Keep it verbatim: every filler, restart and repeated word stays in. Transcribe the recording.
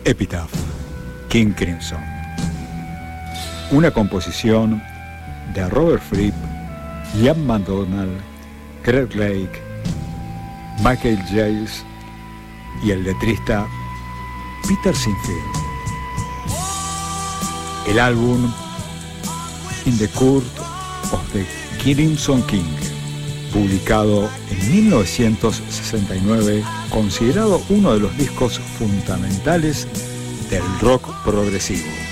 Epitaph, King Crimson. Una composición de Robert Fripp, Ian MacDonald, Greg Lake, Michael Giles y el letrista Peter Sinfield. El álbum In the Court of the Crimson King, publicado en mil novecientos sesenta y nueve, considerado uno de los discos fundamentales del rock progresivo.